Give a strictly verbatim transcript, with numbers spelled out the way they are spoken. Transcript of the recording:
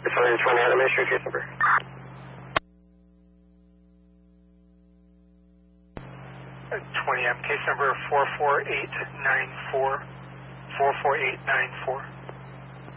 It's one twenty Adam issue case number. twenty M, case number four four eight nine four. four four eight nine four.